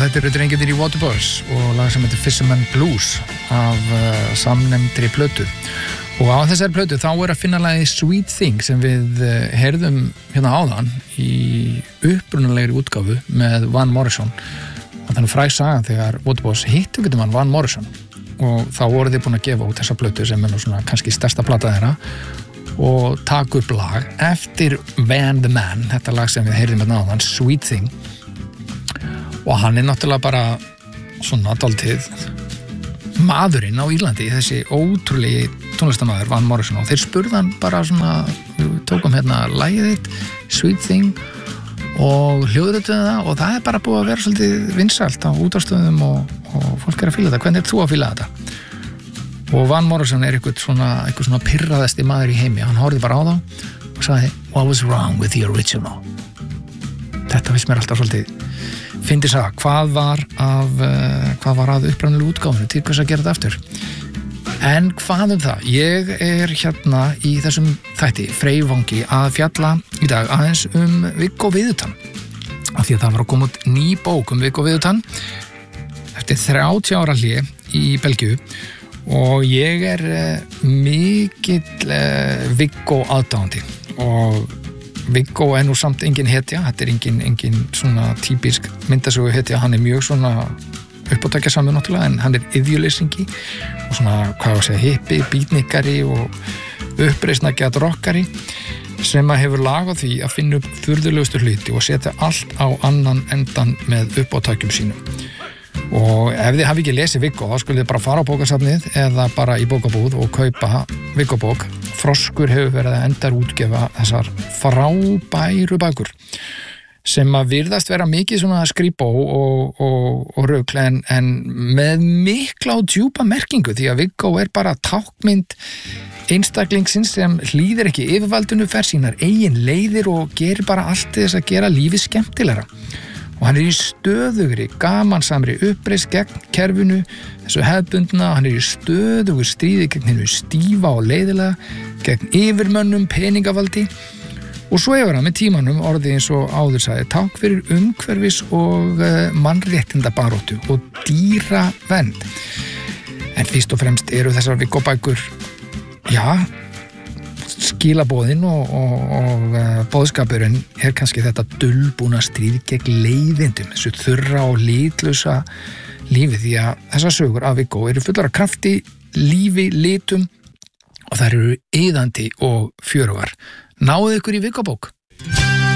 þetta eru drengirnir í Waterboys og lag sem heitir Fisherman Blues af samnefndri plötu. Og á þessari plötu þá að finna lagið Sweet Thing sem við heyrðum hérna áðan í upprunalegri útgáfu með Van Morrison. Og þannig fræg saga þegar Waterboys hittu getur Van Morrison og þá voru þið búin að gefa út þessa plötu sem nú svona kannski stærsta plata þeirra og taka upp lag eftir Van the Man, þetta lag sem við heyrðum hérna áðan, Sweet Thing. Og hann náttúrulega bara svona dálítið maðurinn á Írlandi, þessi ótrúlegi tónlistarmaður Van Morrison, og þeir spurðu hann bara svona, við tókum hérna lagið þitt, Sweet Thing, og hljóðrituðu það, og það bara búið að vera svolítið vinsælt á útvarpsstöðum og fólk að fíla þetta. Hvernig þú að fíla þetta? Og Van Morrison eitthvað svona pirraðasti maður í heimi, hann horfði bara á þá og sagði, what was wrong with the original? Þetta finnst mér alltaf svolítið fyndið sagði, hvað var að upprænulegu útgáfunu, til hvers að gera þetta aftur. En hvað það? Ég hérna í þessum þætti, Freyvangi, að fjalla í dag aðeins Viggo Viðutan. Af því að það var að koma út ný bók Viggo Viðutan eftir 30 ára hlé í Belgíu og ég mikill Viggo aðdáandi og Viggo nú samt engin hetja, þetta engin svona típisk myndasögu hetja, hann mjög svona uppátækjasamur náttúrulega, en hann iðjuleysingi og svona, hvað segja, hippi, bítnikkari og uppreisnagjarn rockari sem að hefur lag á því að finna upp furðulegustu hluti og setja allt á annan endan með uppátækjum sínum. Og ef þið hafi ekki lesið Viggo, þá skulle þið bara fara á bókasafnið eða bara í bókabúð og kaupa Viggo-bók. Froskur hefur verið að endurútgefa þessar frábæru bækur sem að virðast vera mikið svona skrýpó og rugl en með mikla og djúpa merkingu, því að Viggo bara tákmynd einstaklingsins sem hlýðir ekki yfirvaldinu, fer sínar eigin leiðir og gerir bara allt þess að gera lífið skemmtilegra. Og hann í stöðugri, gamansamri uppreisn gegn kerfinu, þessu hefðbundna, hann í stöðugur stríði gegn hennu stífa og leiðilega, gegn yfirmönnum, peningavaldi, og svo hefur hann með tímanum orðið eins og áður sagði, takk fyrir umhverfis og mannréttindabaróttu og dýravernd. En fyrst og fremst eru þessar Viggo-bækur, skilaboðin og boðskapurinn kannski þetta dulbúna stríð gegn leiðindum, þessu þurra og litlausa lífi, því að þessar sögur af Viggo eru fullar af krafti, lífi, litum og þær eru iðandi og fjörugar. Náðu ykkur í Viggo-bók?